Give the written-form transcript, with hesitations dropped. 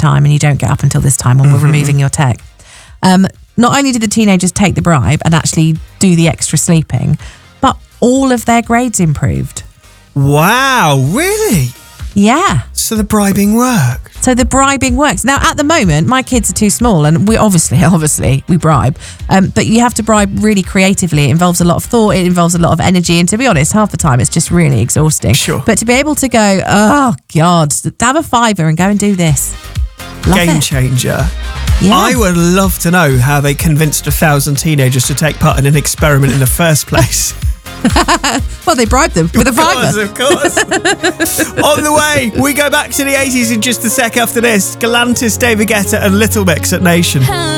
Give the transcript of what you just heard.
time and you don't get up until this time, or we're removing your tech. Not only did the teenagers take the bribe and actually do the extra sleeping, but all of their grades improved. Wow, really? Yeah. So the bribing worked. So the bribing works. Now, at the moment, my kids are too small, and we obviously we bribe. But you have to bribe really creatively. It involves a lot of thought. It involves a lot of energy. And to be honest, half the time it's just really exhausting. Sure. But to be able to go, oh God, to have a $5 and go and do this. Love Game it. changer. Yeah. I would love to know how they convinced 1,000 teenagers to take part in an experiment in the first place. Well, they bribed them with a $5. Of course. On the way, we go back to the 80s in just a sec after this. Galantis, David Guetta and Little Mix at Nation.